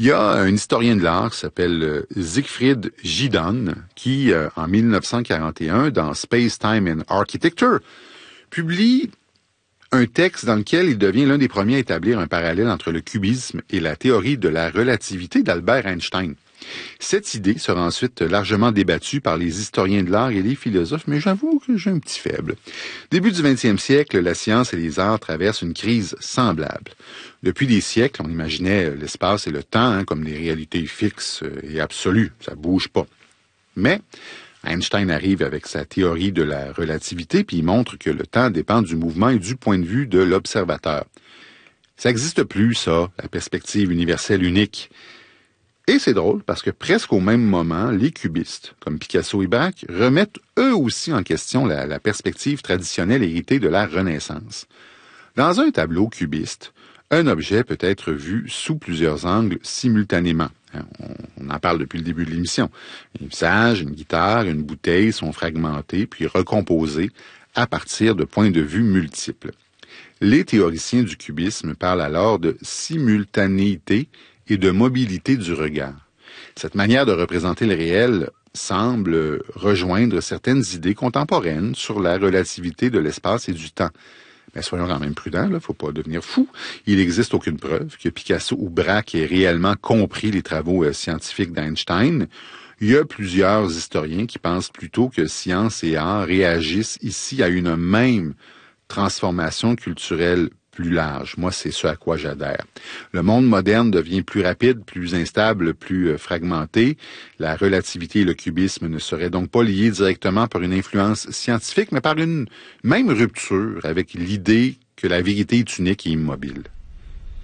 Il y a un historien de l'art qui s'appelle Siegfried Giedon qui, en 1941, dans Space, Time and Architecture, publie un texte dans lequel il devient l'un des premiers à établir un parallèle entre le cubisme et la théorie de la relativité d'Albert Einstein. Cette idée sera ensuite largement débattue par les historiens de l'art et les philosophes, mais j'avoue que j'ai un petit faible. Début du 20e siècle, la science et les arts traversent une crise semblable. Depuis des siècles, on imaginait l'espace et le temps comme des réalités fixes et absolues. Ça bouge pas. Mais Einstein arrive avec sa théorie de la relativité, puis il montre que le temps dépend du mouvement et du point de vue de l'observateur. Ça n'existe plus, ça, la perspective universelle unique. Et c'est drôle parce que presque au même moment, les cubistes, comme Picasso et Braque, remettent eux aussi en question la perspective traditionnelle héritée de la Renaissance. Dans un tableau cubiste, un objet peut être vu sous plusieurs angles simultanément. On en parle depuis le début de l'émission. Un visage, une guitare, une bouteille sont fragmentés puis recomposés à partir de points de vue multiples. Les théoriciens du cubisme parlent alors de simultanéité et de mobilité du regard. Cette manière de représenter le réel semble rejoindre certaines idées contemporaines sur la relativité de l'espace et du temps. Mais soyons quand même prudents, il ne faut pas devenir fou. Il n'existe aucune preuve que Picasso ou Braque aient réellement compris les travaux scientifiques d'Einstein. Il y a plusieurs historiens qui pensent plutôt que science et art réagissent ici à une même transformation culturelle plus large. Moi, c'est ce à quoi j'adhère. Le monde moderne devient plus rapide, plus instable, plus fragmenté. La relativité et le cubisme ne seraient donc pas liés directement par une influence scientifique, mais par une même rupture avec l'idée que la vérité est unique et immobile.